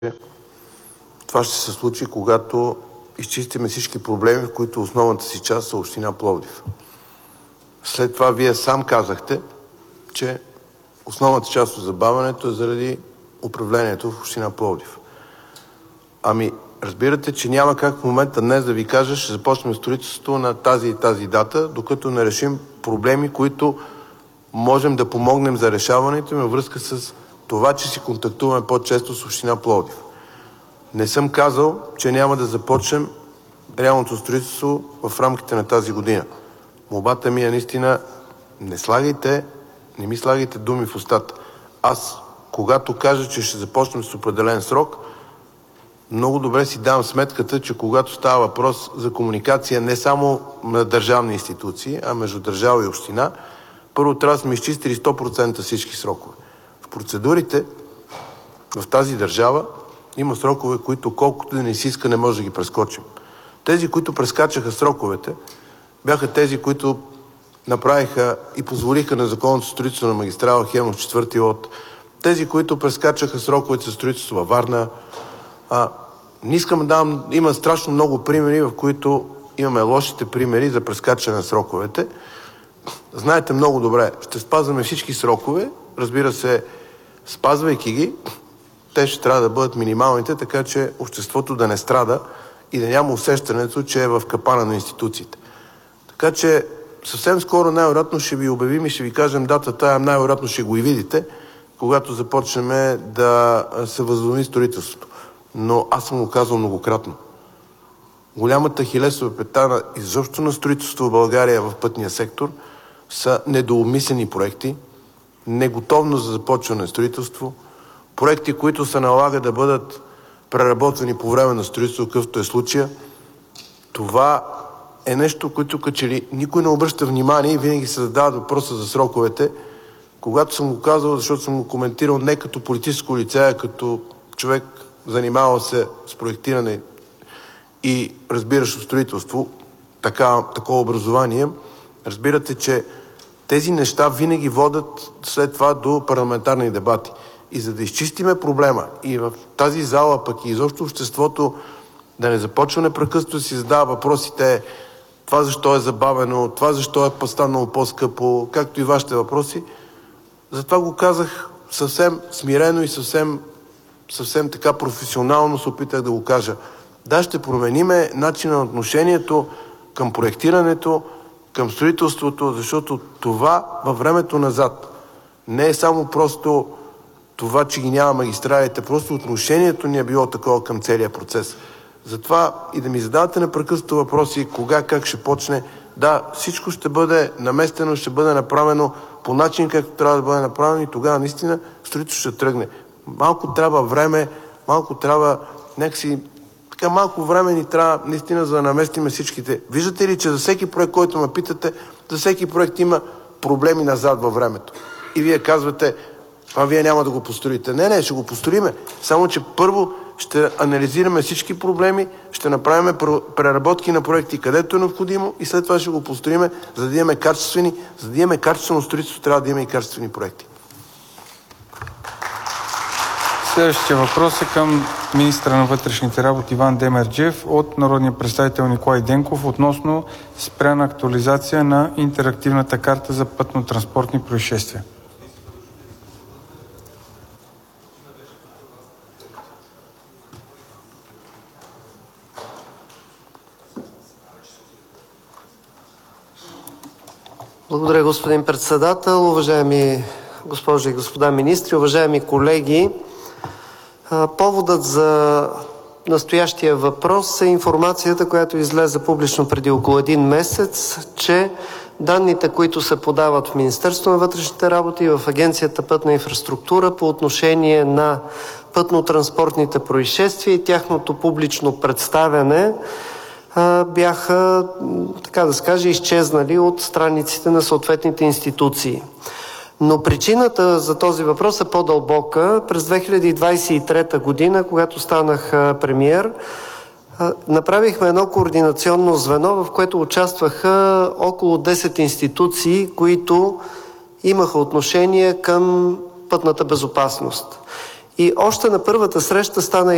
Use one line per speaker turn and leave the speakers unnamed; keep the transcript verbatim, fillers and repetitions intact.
това ще се случи, когато изчистиме всички проблеми, в които основната си част са община Пловдив. След това вие сам казахте, че основната част от забавянето е заради управлението в община Пловдив. Ами, разбирате, че няма как в момента днес да ви кажа, ще започнем строителството на тази и тази дата, докато не решим проблеми, които можем да помогнем за решаването им във връзка с това, че си контактуваме по-често с община Пловдив. Не съм казал, че няма да започнем реалното строителство в рамките на тази година. Молбата ми е наистина, не слагайте, не ми слагайте думи в устата. Аз, когато кажа, че ще започнем с определен срок, много добре си давам сметката, че когато става въпрос за комуникация не само на държавни институции, а между държава и община, първо трябва да сме изчистили сто процента всички срокове. В процедурите в тази държава има срокове, които колкото да не си иска, не може да ги прескочим. Тези, които прескачаха сроковете, бяха тези, които направиха и позволиха на законното строителство на магистрала Хемус четвърти лот. Тези, които прескачаха сроковете за строителство във Варна. А, не искам да дам, има страшно много примери, в които имаме лошите примери за прескачане на сроковете. Знаете много добре, ще спазваме всички срокове, разбира се, спазвайки ги, те ще трябва да бъдат минималните, така че обществото да не страда и да няма усещането, че е в капана на институциите. Така че съвсем скоро най-вероятно ще ви обявим и ще ви кажем датата, най-вероятно ще го и видите, когато започнем да се възобнови строителството. Но аз съм го казал многократно. Голямата хилесова пета на изобщо на строителство в България в пътния сектор са недоумислени проекти, неготовност за започване на строителство, проекти, които се налага да бъдат преработвани по време на строителство, какъвто е случая. Това е нещо, което като че ли никой не обръща внимание и винаги се задава въпроса за сроковете. Когато съм го казал, защото съм го коментирал не като политическо лице, а като човек, занимавал се с проектиране и разбиращо строителство, така, такова образование, разбирате, че тези неща винаги водят след това до парламентарни дебати. И за да изчистиме проблема и в тази зала, пък и изобщо обществото, да не започва непрекъснато да си задава въпросите, това защо е забавено, това защо е станало по-скъпо, както и вашите въпроси, затова го казах съвсем смирено и съвсем, съвсем така професионално се опитах да го кажа. Да, ще промениме начина на отношението към проектирането, към строителството, защото това във времето назад не е само просто това, че ги няма магистралите, просто отношението ни е било такова към целия процес. Затова и да ми задавате непрекъснато въпроси, кога, как ще почне. Да, всичко ще бъде наместено, ще бъде направено по начин, както трябва да бъде направено и тогава наистина строителството ще тръгне. Малко трябва време, малко трябва някакси, така малко време ни трябва наистина за да наместиме всичките. Виждате ли, че за всеки проект, който ме питате, за всеки проект има проблеми назад във времето. И вие казвате, а вие няма да го построите. Не, не, ще го построиме. Само, че първо ще анализираме всички проблеми, ще направим преработки на проекти, където е необходимо и след това ще го построиме, за да имаме качествени, за да имаме качествено строителство, трябва да имаме и качествени проекти.
Следващия въпрос е към министра на вътрешните работи Иван Демерджиев от народния представител Николай Денков относно спряна актуализация на интерактивната карта за пътно-транспортни происшествия.
Благодаря, господин председател. Уважаеми госпожи и господа министри, уважаеми колеги, поводът за настоящия въпрос е информацията, която излезе публично преди около един месец, че данните, които се подават в Министерството на вътрешните работи и в Агенцията Пътна инфраструктура по отношение на пътно-транспортните происшествия и тяхното публично представяне, бяха, така да се каже, изчезнали от страниците на съответните институции. Но причината за този въпрос е по-дълбока. През две хиляди двадесет и трета година, когато станах премиер, направихме едно координационно звено, в което участваха около десет институции, които имаха отношение към пътната безопасност. И още на първата среща стана